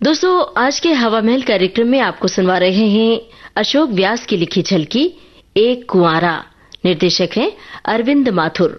दोस्तों, आज के हवा महल कार्यक्रम में आपको सुनवा रहे हैं अशोक व्यास की लिखी झलकी एक कुंवारा। निर्देशक हैं अरविंद माथुर।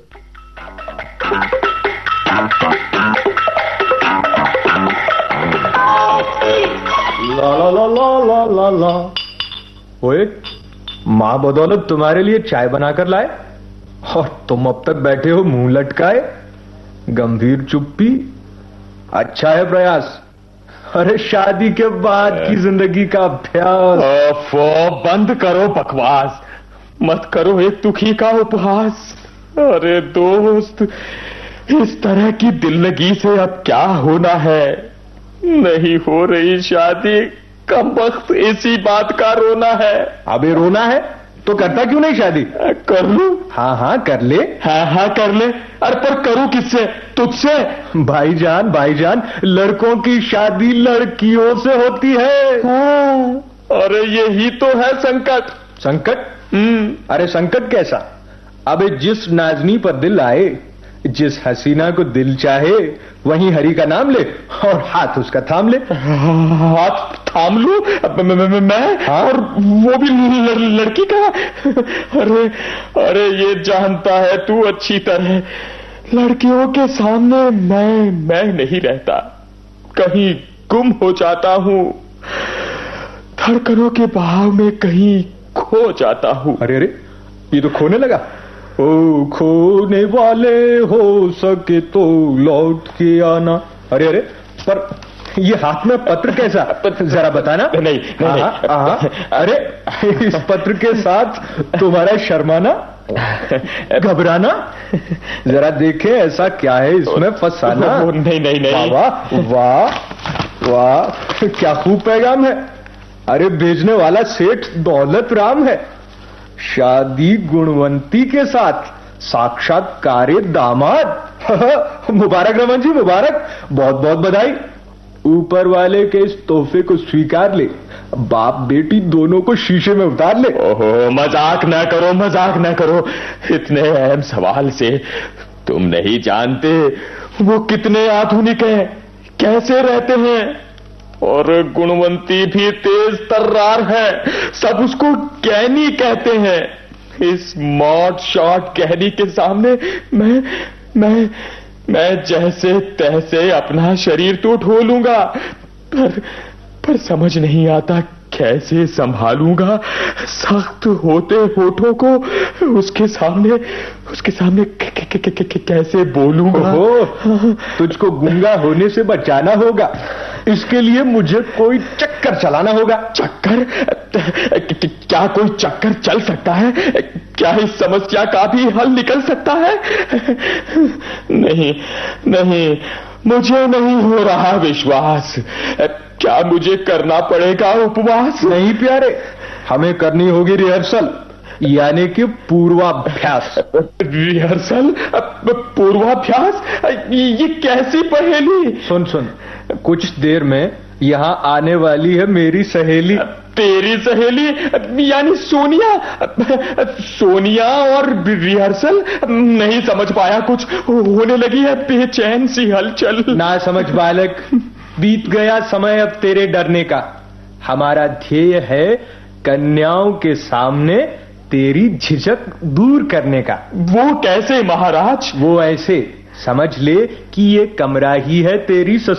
ला ला ला ला ला ला ला। ओए, माँ बदौलत तुम्हारे लिए चाय बनाकर लाए और तुम अब तक बैठे हो मुंह लटकाए। गंभीर चुप्पी। अच्छा है प्रयास। अरे शादी के बाद की जिंदगी का अभ्यास। बंद करो बकवास, मत करो एक दुखी का उपहास। अरे दोस्त, इस तरह की दिललगी से अब क्या होना है। नहीं हो रही शादी, कमबख्त इसी बात का रोना है। अबे रोना है तो करता क्यों नहीं शादी? कर लूं? हाँ कर ले। हाँ कर ले। अरे पर करूं किससे? तुझसे? भाईजान, लड़कों की शादी लड़कियों से होती है। हाँ। अरे यही तो है संकट। संकट? अरे संकट कैसा? अबे जिस नाजनी पर दिल आए, जिस हसीना को दिल चाहे, वहीं हरि का नाम ले और हाथ उसका थाम ले। हाथ थाम लूं मैं? हाँ? और वो भी लड़की का? अरे ये जानता है तू अच्छी तरह, लड़कियों के सामने मैं नहीं रहता। कहीं गुम हो जाता हूं, धड़कनों के बहाव में कहीं खो जाता हूं। अरे ये तो खोने लगा। ओ खोने वाले, हो सके तो लौट के आना। अरे पर ये हाथ में पत्र कैसा? जरा बताना। नहीं। अरे इस पत्र के साथ तुम्हारा शर्माना, घबराना, जरा देखे ऐसा क्या है इसमें फंसाना। नहीं। वाह क्या खूब पैगाम है। अरे भेजने वाला सेठ दौलत राम है। शादी गुणवंती के साथ, साक्षात्कार दामाद। मुबारक रमन जी, मुबारक। बहुत बहुत बधाई। ऊपर वाले के इस तोहफे को स्वीकार ले। बाप बेटी दोनों को शीशे में उतार ले। ओहो, मजाक ना करो। इतने अहम सवाल से तुम नहीं जानते वो कितने आधुनिक हैं, कैसे रहते हैं। और गुणवंती भी तेज तर्रार है, सब उसको गहनी कहते हैं। इस मॉड शॉट गहनी के सामने मैं जैसे तैसे अपना शरीर तो ढो लूंगा, पर समझ नहीं आता कैसे संभालूंगा सख्त होते होठों को उसके सामने कैसे बोलूंगा। तुझको गूंगा होने से बचाना होगा। इसके लिए मुझे कोई चक्कर चलाना होगा। चक्कर? क्या कोई चक्कर चल सकता है? क्या इस समस्या का भी हल निकल सकता है? नहीं, मुझे नहीं हो रहा विश्वास। क्या मुझे करना पड़ेगा उपवास? नहीं प्यारे, हमें करनी होगी रिहर्सल, यानी कि पूर्वाभ्यास। रिहर्सल? पूर्वाभ्यास? ये कैसी पहेली? सुन, कुछ देर में यहाँ आने वाली है मेरी सहेली। तेरी सहेली? यानी सोनिया और रिहर्सल? नहीं समझ पाया, कुछ होने लगी है बेचैन सी हलचल। ना समझ बालक, बीत गया समय अब तेरे डरने का। हमारा ध्येय है कन्याओं के सामने तेरी झिझक दूर करने का। वो कैसे महाराज? वो ऐसे समझ ले कि ये कमरा ही है तेरी